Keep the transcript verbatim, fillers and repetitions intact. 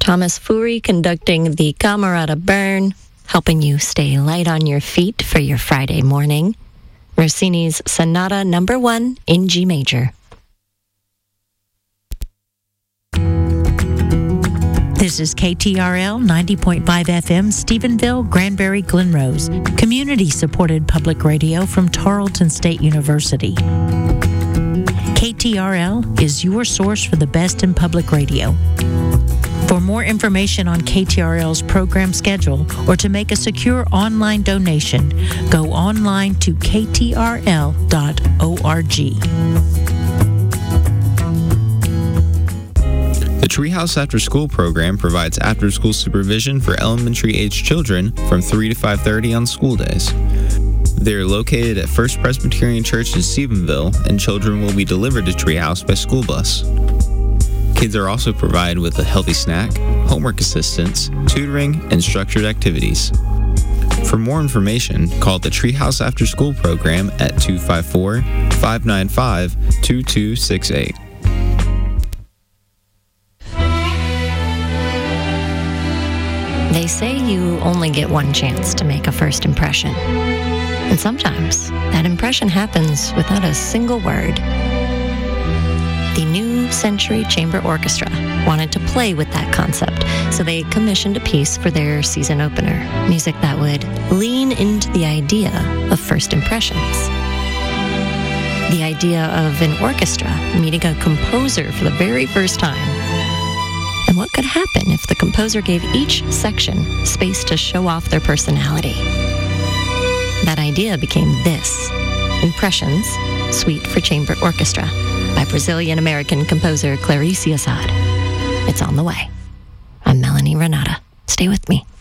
Thomas Fury conducting the Camerata Burn, helping you stay light on your feet for your Friday morning. Rossini's Sonata Number One in G major. This is K T R L ninety point five F M, Stephenville, Granbury, Glen Rose, community-supported public radio from Tarleton State University. K T R L is your source for the best in public radio. For more information on K T R L's program schedule or to make a secure online donation, go online to k t r l dot org. The Treehouse After School program provides after-school supervision for elementary-aged children from three to five thirty on school days. They are located at First Presbyterian Church in Stephenville, and children will be delivered to Treehouse by school bus. Kids are also provided with a healthy snack, homework assistance, tutoring, and structured activities. For more information, call the Treehouse After School program at two five four, five nine five, two two six eight. They say you only get one chance to make a first impression. And sometimes that impression happens without a single word. The New Century Chamber Orchestra wanted to play with that concept, so they commissioned a piece for their season opener, music that would lean into the idea of first impressions. The idea of an orchestra meeting a composer for the very first time. And what could happen if the composer gave each section space to show off their personality? That idea became this, Impressions, Suite for Chamber Orchestra, by Brazilian-American composer Clarice Assad. It's on the way. I'm Melanie Renata. Stay with me.